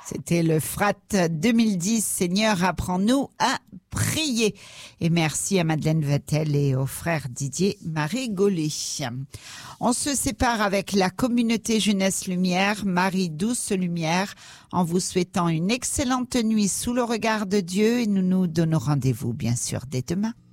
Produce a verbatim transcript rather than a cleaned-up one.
C'était le Frat deux mille dix. Seigneur, apprends-nous à prier. Et merci à Madeleine Vatel et au frère Didier Marie Gaulet. On se sépare avec la communauté Jeunesse Lumière, Marie Douce Lumière, en vous souhaitant une excellente nuit sous le regard de Dieu, et nous nous donnons rendez-vous bien sûr dès demain.